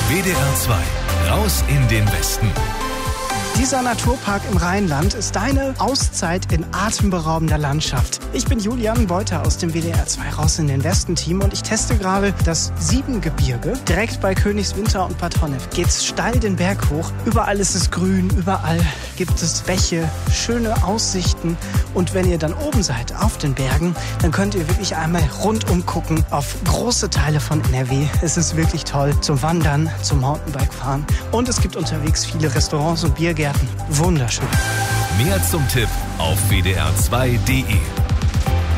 WDR 2, raus in den Westen. Dieser Naturpark im Rheinland ist deine Auszeit in atemberaubender Landschaft. Ich bin Julian Beuter aus dem WDR 2 raus in den Westen-Team und ich teste gerade das Siebengebirge. Direkt bei Königswinter und Bad Honnef geht's steil den Berg hoch. Überall ist es grün, überall gibt es Bäche, schöne Aussichten. Und wenn ihr dann oben seid auf den Bergen, dann könnt ihr wirklich einmal rundum gucken auf große Teile von NRW. Es ist wirklich toll zum Wandern, zum Mountainbike-Fahren. Und es gibt unterwegs viele Restaurants und Biergärten. Wunderschön. Mehr zum Tipp auf wdr2.de.